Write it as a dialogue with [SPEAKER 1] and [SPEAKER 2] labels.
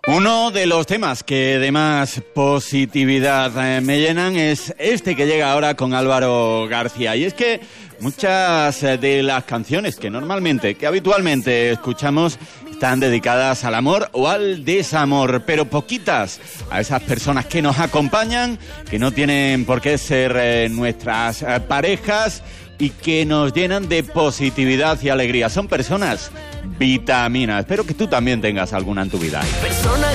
[SPEAKER 1] Uno de los temas que de más positividad me llenan es este que llega ahora con Álvaro García. Y es que muchas de las canciones que habitualmente escuchamos están dedicadas al amor o al desamor, pero poquitas a esas personas que nos acompañan, que no tienen por qué ser nuestras parejas y que nos llenan de positividad y alegría. Son personas vitamina. Espero que tú también tengas alguna en tu vida.
[SPEAKER 2] Persona